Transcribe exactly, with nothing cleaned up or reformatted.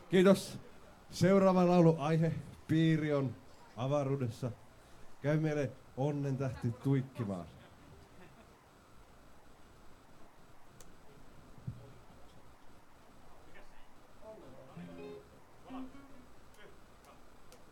Kiitos. Seuraava laulu aihe. Piiri on avaruudessa. Käy meille onnen tähti tuikkimaan.